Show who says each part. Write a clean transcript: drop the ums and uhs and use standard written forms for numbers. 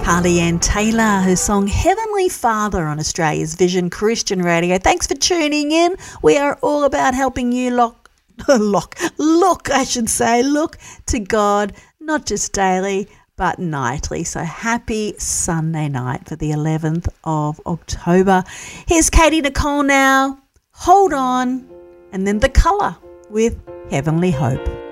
Speaker 1: Carly Ann Taylor, her song Heavenly Father on Australia's Vision Christian Radio. Thanks for tuning in. We are all about helping you look to God, not just daily, but nightly. So happy Sunday night for the 11th of October. Here's Katie Nicole now. Hold on. And then The Colour with Heavenly Hope.